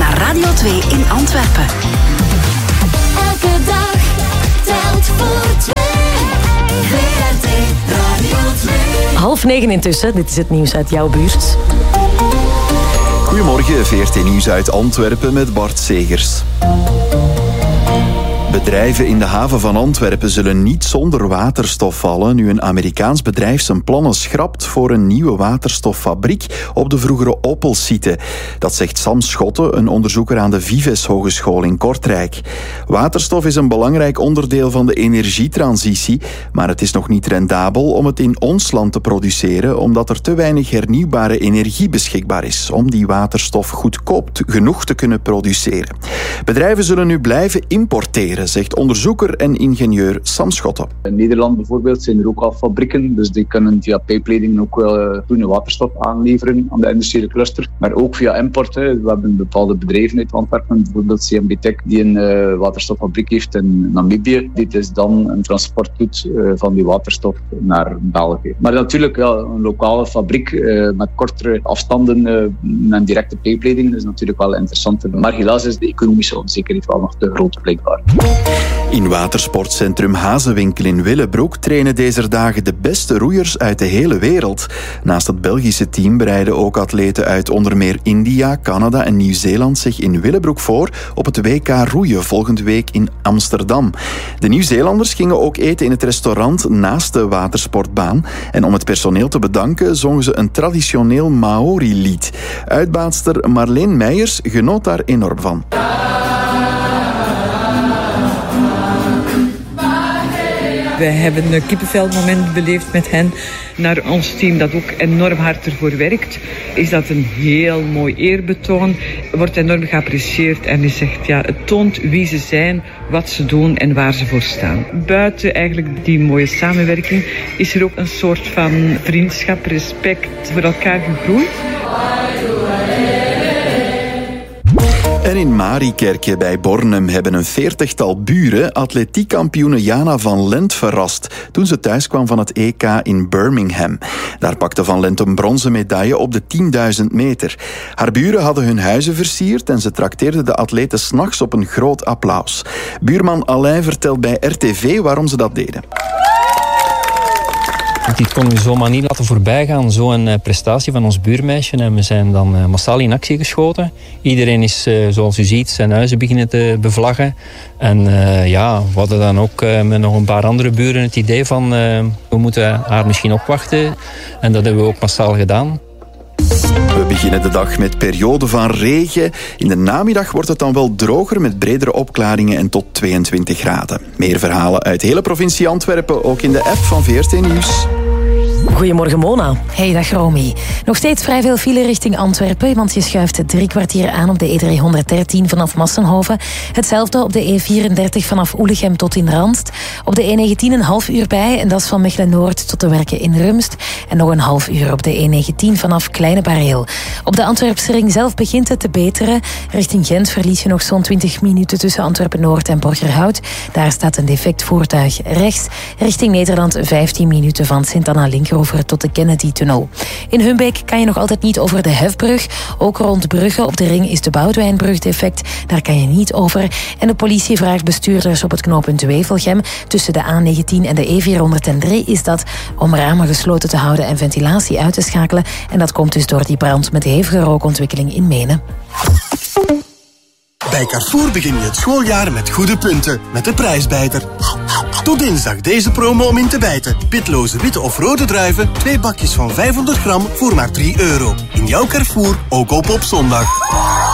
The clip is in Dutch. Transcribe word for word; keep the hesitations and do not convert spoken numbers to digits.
naar Radio twee in Antwerpen. Elke dag telt voor twee. V R T Radio twee. Half negen intussen, dit is het nieuws uit jouw buurt. Goedemorgen, V R T Nieuws uit Antwerpen met Bart Segers. Bedrijven in de haven van Antwerpen zullen niet zonder waterstof vallen nu een Amerikaans bedrijf zijn plannen schrapt voor een nieuwe waterstoffabriek op de vroegere Opel-site. Dat zegt Sam Schotte, een onderzoeker aan de Vives Hogeschool in Kortrijk. Waterstof is een belangrijk onderdeel van de energietransitie, maar het is nog niet rendabel om het in ons land te produceren, omdat er te weinig hernieuwbare energie beschikbaar is om die waterstof goedkoop genoeg te kunnen produceren. Bedrijven zullen nu blijven importeren, zegt onderzoeker en ingenieur Sam Schotte. In Nederland bijvoorbeeld zijn er ook al fabrieken, dus die kunnen via pijpleidingen ook wel groene waterstof aanleveren aan de industriële cluster. Maar ook via import. Hè. We hebben bepaalde bedrijven uit Antwerpen, bijvoorbeeld C M B Tech, die een uh, waterstoffabriek heeft in Namibië. Dit is dan een transport doet uh, van die waterstof naar België. Maar natuurlijk ja, een lokale fabriek uh, met kortere afstanden uh, en directe pijpleidingen is natuurlijk wel interessant. Maar helaas is de economische onzekerheid wel nog te groot blijkbaar. In watersportcentrum Hazewinkel in Willebroek trainen deze dagen de beste roeiers uit de hele wereld. Naast het Belgische team bereiden ook atleten uit onder meer India, Canada en Nieuw-Zeeland zich in Willebroek voor op het W K roeien volgende week in Amsterdam. De Nieuw-Zeelanders gingen ook eten in het restaurant naast de watersportbaan. En om het personeel te bedanken zongen ze een traditioneel Maori-lied. Uitbaatster Marleen Meijers genoot daar enorm van. Wij hebben een kippenvelmoment beleefd met hen. Naar ons team dat ook enorm hard ervoor werkt, is dat een heel mooi eerbetoon. Wordt enorm geapprecieerd en is zegt, ja, het toont wie ze zijn, wat ze doen en waar ze voor staan. Buiten eigenlijk die mooie samenwerking is er ook een soort van vriendschap, respect voor elkaar gegroeid. En in Mariekerke bij Bornem hebben een veertigtal buren atletiekkampioene Jana van Lent verrast toen ze thuis kwam van het E K in Birmingham. Daar pakte Van Lent een bronzen medaille op de tienduizend meter. Haar buren hadden hun huizen versierd en ze trakteerden de atleten 's nachts op een groot applaus. Buurman Alain vertelt bij R T V waarom ze dat deden. Dit kon u zomaar niet laten voorbijgaan, zo'n uh, prestatie van ons buurmeisje. En we zijn dan uh, massaal in actie geschoten. Iedereen is, uh, zoals u ziet, zijn huizen beginnen te bevlaggen. En uh, ja, we hadden dan ook uh, met nog een paar andere buren het idee van uh, we moeten haar misschien opwachten. En dat hebben we ook massaal gedaan. We beginnen de dag met periode van regen. In de namiddag wordt het dan wel droger met bredere opklaringen en tot tweeëntwintig graden. Meer verhalen uit de hele provincie Antwerpen, ook in de app van V R T Nieuws. Goedemorgen Mona. Hey, dag Romy. Nog steeds vrij veel file richting Antwerpen, want je schuift drie kwartier aan op de E driehonderddertien vanaf Massenhoven. Hetzelfde op de E vierendertig vanaf Oelegem tot in Randst. Op de E negentien een half uur bij, en dat is van Mechelen-Noord tot de Werken in Rumst. En nog een half uur op de E negentien vanaf Kleine Bareel. Op de Antwerpse ring zelf begint het te beteren. Richting Gent verlies je nog zo'n twintig minuten tussen Antwerpen-Noord en Borgerhout. Daar staat een defect voertuig rechts. Richting Nederland vijftien minuten van Sint-Anna-Linkeroever tot de Kennedy-tunnel. In Humbeek kan je nog altijd niet over de Hefbrug. Ook rond Brugge op de ring is de Boudwijnbrug defect. Daar kan je niet over. En de politie vraagt bestuurders op het knooppunt Wevelgem tussen de A negentien en de E vierhonderddrie is dat om ramen gesloten te houden en ventilatie uit te schakelen. En dat komt dus door die brand met hevige rookontwikkeling in Menen. Bij Carrefour begin je het schooljaar met goede punten, met de prijsbijter. Tot dinsdag deze promo om in te bijten. Pitloze witte of rode druiven, twee bakjes van vijfhonderd gram voor maar drie euro. In jouw Carrefour, ook op op zondag.